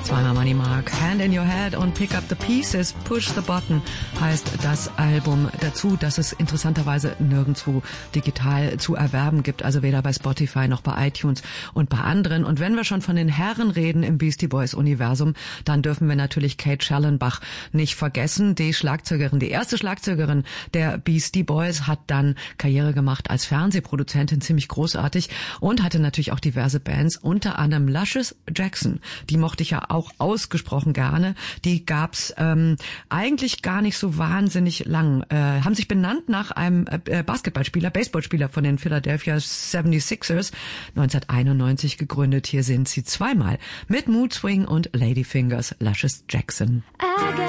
Zweimal Money Mark, Hand in Your Head und Pick Up the Pieces, Push the Button heißt das Album dazu, das es interessanterweise nirgendwo digital zu erwerben gibt, also weder bei Spotify noch bei iTunes und bei anderen. Und wenn wir schon von den Herren reden im Beastie Boys Universum, dann dürfen wir natürlich Kate Schellenbach nicht vergessen, die erste Schlagzeugerin der Beastie Boys, hat dann Karriere gemacht als Fernsehproduzentin, ziemlich großartig, und hatte natürlich auch diverse Bands, unter anderem Luscious Jackson. Die mochte ich ja auch ausgesprochen gerne. Die gab's eigentlich gar nicht so wahnsinnig lang. Haben sich benannt nach einem Baseballspieler von den Philadelphia 76ers, 1991 gegründet. Hier sind sie zweimal mit Mood Swing und Ladyfingers, Luscious Jackson.